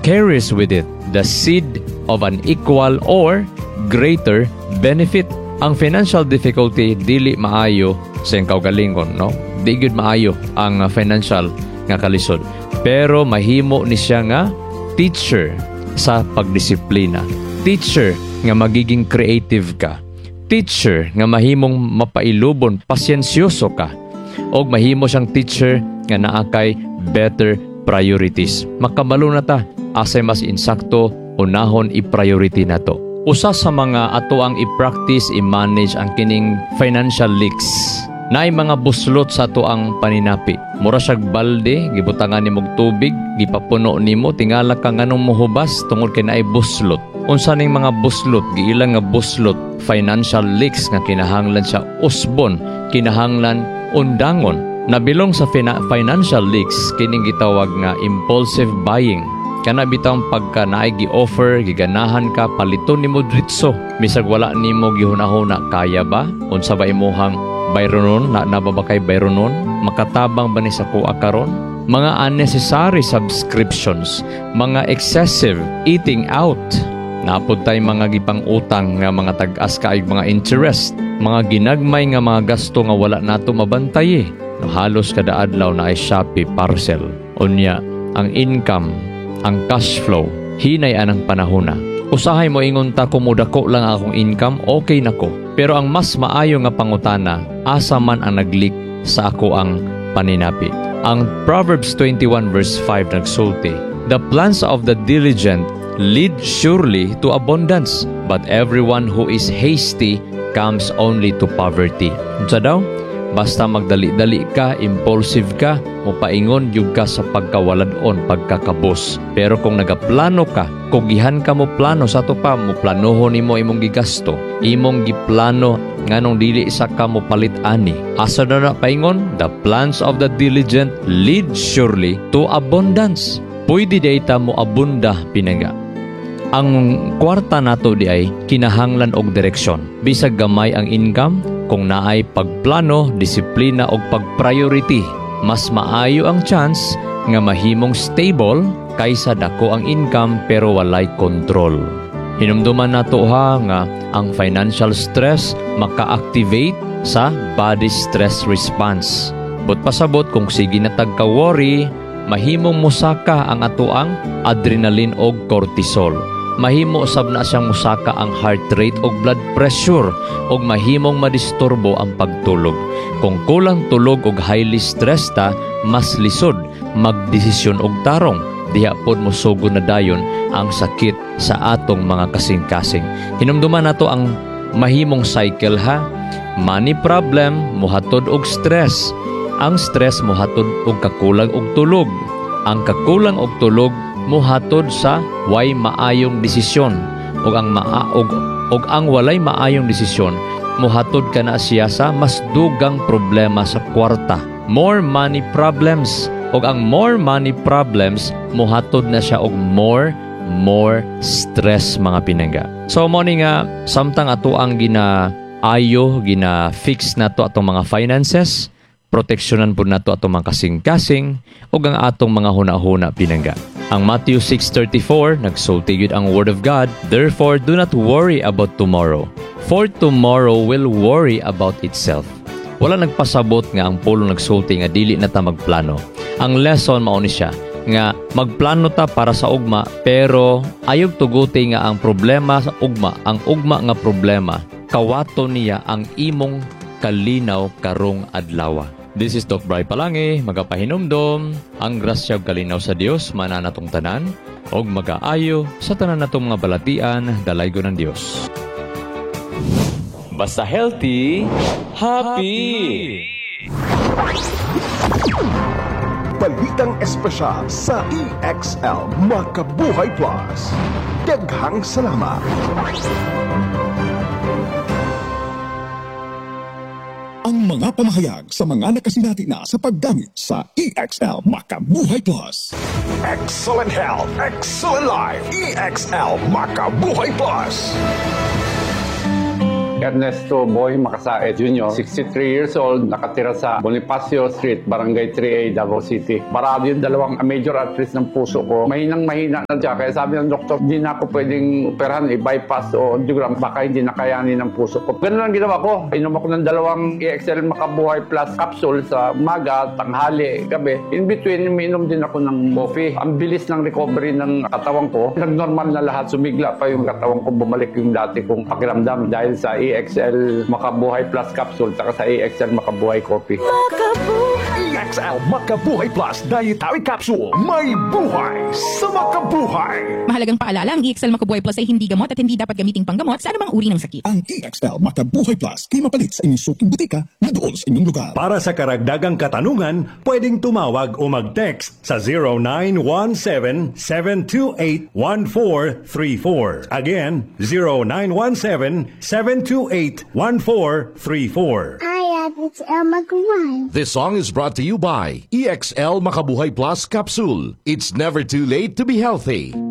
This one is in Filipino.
carries with it the seed of an equal or greater benefit. Ang financial difficulty dili maayo sa iyang kaugalingon, no? Di gud maayo ang financial nga kalisod. Pero mahimo ni siya nga teacher sa pagdisiplina. Teacher nga magiging creative ka. Teacher nga mahimong mapailubon, pasyensyoso ka. O mahimo siyang teacher nga naa kay better priorities. Makabalo na ta, asay mas insakto, unahon i-priority na to. Usa sa mga ato ang i-practice, i-manage ang kining financial leaks. Naay mga buslot sa ato ang paninapi. Mura siyag balde, gibutangan nimog tubig, gipapuno nimo, tingala ka nganong mohubas tungod kay naay buslot. Unsa ning mga buslot, giilang nga buslot, financial leaks nga kinahanglan siya usbon, kinahanglan undangon. Nabilong sa financial leaks, kining gitawag nga impulsive buying. Kana bitang pagka naay gi-offer, giganahan ka, paliton nimo dritso. Bisag wala nimo gihunahuna, kaya ba? Unsa ba imuhang bayronon, nababakay bayronon? Makatabang ba ni sa kuha karon? Mga unnecessary subscriptions, mga excessive eating out. Napod tay mga gipang utang nga mga tag-as kaayog mga interest, mga ginagmay nga mga gasto nga wala nato mabantay eh. No, halos kada adlaw na ay Shopee parcel. Unya, ang income, ang cash flow, hinay anang panahona. Usahay mo ingon ta kumudako lang akong income, okay nako. Pero ang mas maayo nga pangutana, asa man ang naglik sa ako ang paninapi. Ang Proverbs 21 verse 5 nagsulti, the plans of the diligent lead surely to abundance, but everyone who is hasty comes only to poverty. Unsa daw? Basta magdali-dali ka, impulsive ka, mupaingon yung ka sa pagkawaladon, pagkakabos. Pero kung nagaplano ka, kung gihan ka mo plano sa to pa, mo planohon nimo imong gigasto, imong giplano nganong dili isa ka mo palit ani. Asa na paingon? The plans of the diligent lead surely to abundance. Pwede dayta mo abunda pinanga. Ang kwarta nato di ay kinahanglan og direksyon. Bisag gamay ang income, kung naay pagplano, disiplina og pagpriority, mas maayo ang chance nga mahimong stable kaysa dako ang income pero walay control. Hinumduman nato ha nga ang financial stress maka-activate sa body stress response. But pasabot kung sige na tagka-worry, mahimong musaka ang atoang adrenaline og cortisol. Mahimo sab na siyang musaka ang heart rate o blood pressure o mahimong madisturbo ang pagtulog. Kung kulang tulog o highly stressed ta, mas lisod magdesisyon og tarong. Diha pod mo sugod na dayon ang sakit sa atong mga kasing-kasing. Hinumduman nato ang mahimong cycle ha. Money problem mohatod og stress. Ang stress mohatod og kakulang og tulog. Ang kakulang og tulog muhatod sa way maayong desisyon ug ang walay maayong desisyon muhatod kana siya sa mas dugang problema sa kwarta. More money problems ug ang more money problems muhatod na siya og more stress mga pinangga. So mo ni nga samtang ato ang gina-fix nato atong mga finances, proteksyonan po nato atong mga kasing-kasing ug ang atong mga huna-huna pinangga. Ang Matthew 6:34 nagsulti gyud ang word of God, therefore do not worry about tomorrow, for tomorrow will worry about itself. Wala nagpasabot nga ang Polo nagsulti nga dili na ta magplano. Ang lesson mao ni siya nga magplano ta para sa ugma pero ayog tuguti nga ang problema sa ugma, ang ugma nga problema kawato niya ang imong kalinaw karong adlaw. This is Doc Bry Palangi, magapahinumdom, ang grasya ug kalinaw sa Dios mananatong tanan, og magaayo sa tanan natong mga balatian, dalaygo ng Dios. Basta healthy, happy! Balitang espesyal sa EXL Makabuhay Plus. Daghang salamat! Ang mga pamahayag sa mga nakasinati na sa paggamit sa EXL Makabuhay Plus. Excellent health, excellent life. EXL Makabuhay Plus. Ernesto Boy Macasaet Jr., 63 years old, nakatira sa Bonifacio Street, Barangay 3A, Davao City. Parado yung dalawang major arteries ng puso ko. Mahinang-mahina na siya. Kaya sabi ng doktor, hindi na ako pwedeng operahan, i-bypass o angiogram. Baka hindi nakayanin ng puso ko. Ganun lang ginawa ko. Inom ako ng dalawang EXL Makabuhay Plus capsule sa umaga, tanghali, gabi. In between, umiinom din ako ng coffee. Ang bilis ng recovery ng katawan ko. Nag-normal na lahat. Sumigla pa yung katawan ko. Bumalik yung dati kong pakiramdam dahil sa EXL Makabuhay Plus capsule saka sa EXL Makabuhay Coffee. EXL Makabuhay Plus Dietary Capsule. May buhay sa makabuhay. Mahalagang paalala, ang EXL Makabuhay Plus ay hindi gamot at hindi dapat gamiting panggamot sa anumang uri ng sakit. Ang EXL Makabuhay Plus ay mapalit sa inyong suking butika na doon sa inyong lugar. Para sa karagdagang katanungan, pwedeng tumawag o mag-text sa 0917-728-1434. Again, 0917-728-1434. Hi, it's Elma Guay. This song is brought to you by EXL Makabuhay Plus Capsule. It's never too late to be healthy.